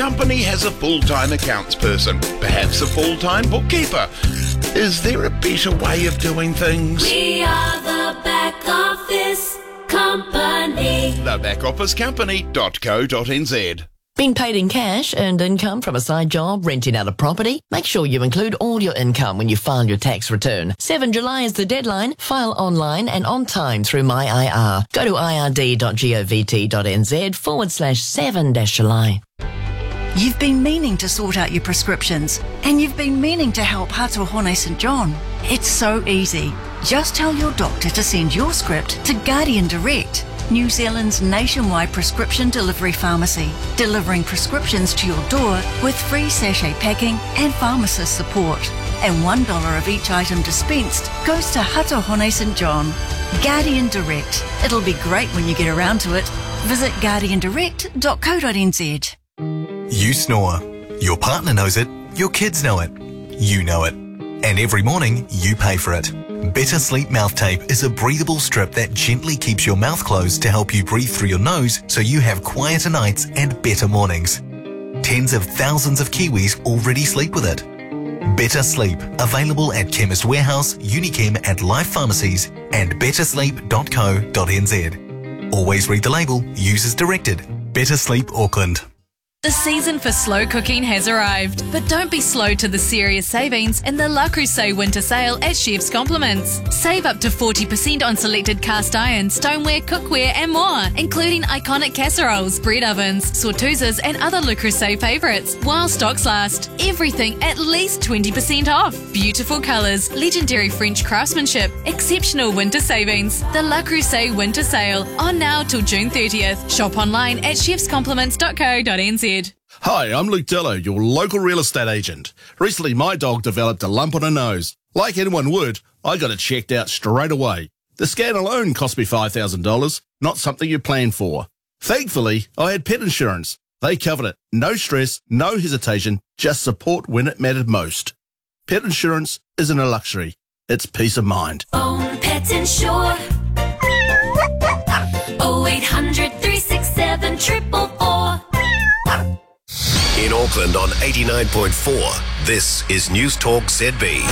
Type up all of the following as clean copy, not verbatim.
company has a full-time accounts person, perhaps a full-time bookkeeper. Is there a better way of doing things? We are the Back Office Company. Thebackofficecompany.co.nz. Been paid in cash, earned income from a side job, renting out a property? Make sure you include all your income when you file your tax return. 7 July is the deadline. File online and on time through MyIR. Go to ird.govt.nz/7-July. You've been meaning to sort out your prescriptions, and you've been meaning to help Hatohone St John. It's so easy. Just tell your doctor to send your script to Guardian Direct, New Zealand's nationwide prescription delivery pharmacy, delivering prescriptions to your door with free sachet packing and pharmacist support. And $1 of each item dispensed goes to Hatohone St John. Guardian Direct. It'll be great when you get around to it. Visit guardiandirect.co.nz. You snore. Your partner knows it. Your kids know it. You know it. And every morning, you pay for it. Better Sleep Mouth Tape is a breathable strip that gently keeps your mouth closed to help you breathe through your nose so you have quieter nights and better mornings. Tens of thousands of Kiwis already sleep with it. Better Sleep, available at Chemist Warehouse, Unichem and Life Pharmacies and bettersleep.co.nz. Always read the label, use as directed. Better Sleep Auckland. The season for slow cooking has arrived, but don't be slow to the serious savings in the Le Creuset winter sale at Chef's Compliments. Save up to 40% on selected cast iron, stoneware, cookware and more, including iconic casseroles, bread ovens, sortouzas and other Le Creuset favourites, while stocks last. Everything at least 20% off. Beautiful colours, legendary French craftsmanship, exceptional winter savings. The Le Creuset winter sale, on now till June 30th. Shop online at chefscompliments.co.nz. Hi, I'm Luke Dillo, your local real estate agent. Recently, my dog developed a lump on her nose. Like anyone would, I got it checked out straight away. The scan alone cost me $5,000, not something you plan for. Thankfully, I had pet insurance. They covered it. No stress, no hesitation, just support when it mattered most. Pet insurance isn't a luxury, it's peace of mind. Own Pet Insure. 0800 367 444. In Auckland on 89.4, this is News Talk ZB.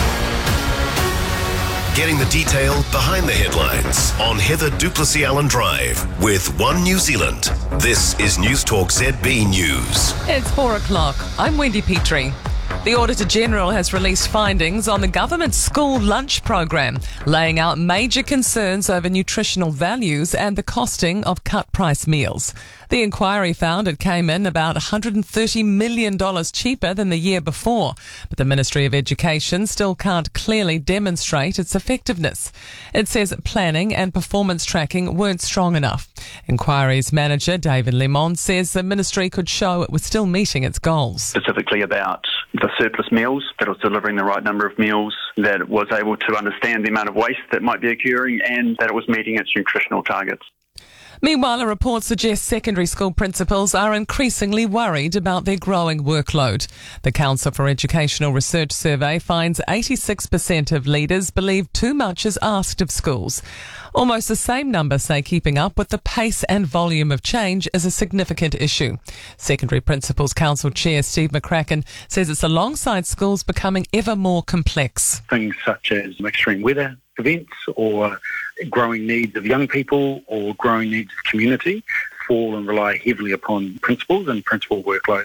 Getting the detail behind the headlines on Heather Duplessis Allen Drive with One New Zealand. This is News Talk ZB News. It's 4 o'clock. I'm Wendy Petrie. The Auditor-General has released findings on the government school lunch program, laying out major concerns over nutritional values and the costing of cut-price meals. The inquiry found it came in about $130 million cheaper than the year before, but the Ministry of Education still can't clearly demonstrate its effectiveness. It says planning and performance tracking weren't strong enough. Inquiry's manager, David Lemon, says the ministry could show it was still meeting its goals. Specifically about the surplus meals, that it was delivering the right number of meals, that it was able to understand the amount of waste that might be occurring, and that it was meeting its nutritional targets. Meanwhile, a report suggests secondary school principals are increasingly worried about their growing workload. The Council for Educational Research survey finds 86% of leaders believe too much is asked of schools. Almost the same number say keeping up with the pace and volume of change is a significant issue. Secondary Principals Council Chair Steve McCracken says it's alongside schools becoming ever more complex. Things such as extreme weather events or growing needs of young people or growing needs of community fall and rely heavily upon principals and principal workloads.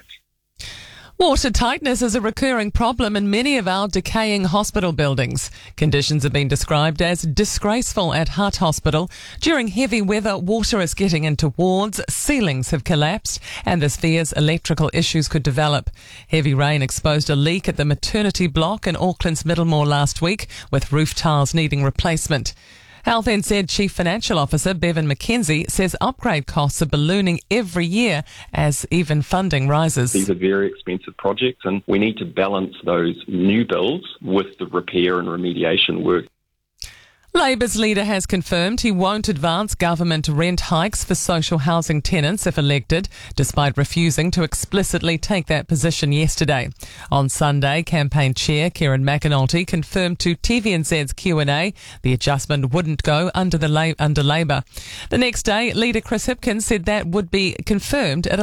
Water tightness is a recurring problem in many of our decaying hospital buildings. Conditions have been described as disgraceful at Hutt Hospital. During heavy weather, water is getting into wards, ceilings have collapsed, and there's fears electrical issues could develop. Heavy rain exposed a leak at the maternity block in Auckland's Middlemore last week, with roof tiles needing replacement. Health NZ Chief Financial Officer Bevan McKenzie says upgrade costs are ballooning every year as even funding rises. These are very expensive projects and we need to balance those new builds with the repair and remediation work. Labour's leader has confirmed he won't advance government rent hikes for social housing tenants if elected, despite refusing to explicitly take that position yesterday. On Sunday, campaign chair Kieran McAnulty confirmed to TVNZ's Q&A the adjustment wouldn't go under Labour. The next day, leader Chris Hipkins said that would be confirmed at